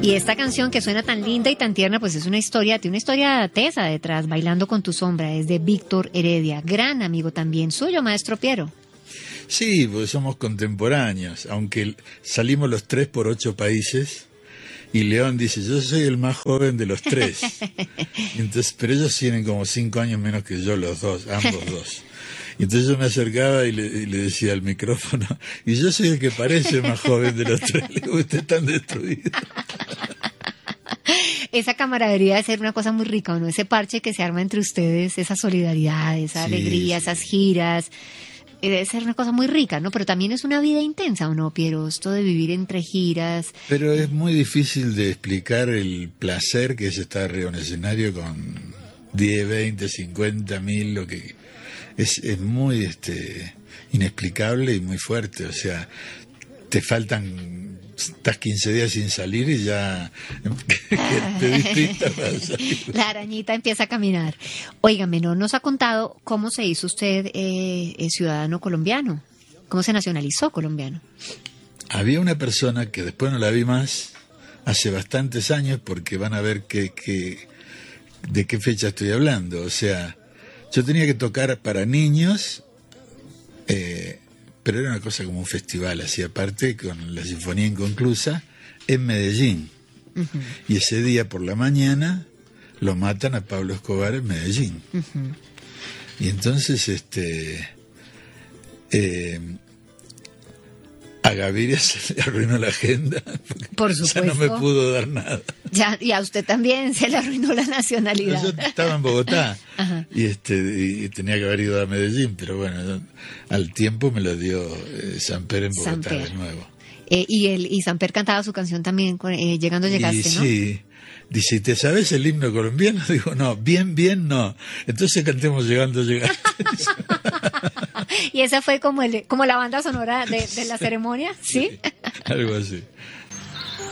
Y esta canción que suena tan linda y tan tierna, pues es una historia, tiene una historia tesa detrás, Bailando con tu sombra, es de Víctor Heredia, gran amigo también suyo, maestro Piero. Sí, pues somos contemporáneos, aunque salimos los tres por 8 países, y León dice, yo soy el más joven de los tres. Entonces, pero ellos tienen como 5 años menos que yo, los dos, ambos dos. Y entonces yo me acercaba y le decía al micrófono, y yo soy el que parece más joven de los tres. Le digo, usted está destruido. Esa camaradería debe ser una cosa muy rica, ¿no? Ese parche que se arma entre ustedes, esa solidaridad, esa alegría, esas giras, debe ser una cosa muy rica, ¿no? Pero también es una vida intensa, ¿o no, Piero? Esto de vivir entre giras. Pero es muy difícil de explicar el placer que es estar arriba en un escenario con 10, 20, 50 mil, lo que es muy inexplicable y muy fuerte. O sea, te faltan, estás 15 días sin salir y ya te despintas para salir. La arañita empieza a caminar. Óigame, no nos ha contado cómo se hizo usted ciudadano colombiano, cómo se nacionalizó colombiano. Había una persona que después no la vi más, hace bastantes años, porque van a ver de qué fecha estoy hablando. O sea, yo tenía que tocar para niños, pero era una cosa como un festival, así aparte, con la Sinfonía Inconclusa, en Medellín. Uh-huh. Y ese día por la mañana lo matan a Pablo Escobar en Medellín. Uh-huh. Y entonces a Gaviria se le arruinó la agenda. Por supuesto. Ya no me pudo dar nada. Ya, y a usted también se le arruinó la nacionalidad. Yo estaba en Bogotá y tenía que haber ido a Medellín, pero bueno, al tiempo me lo dio Samper en Bogotá de nuevo. Y Samper cantaba su canción también, Llegando Llegaste, ¿no? Sí. Dice, ¿te sabes el himno colombiano? Digo, no, bien, no. Entonces cantemos Llegando Llegaste. Y esa fue como la banda sonora de la ceremonia, ¿sí? Algo así.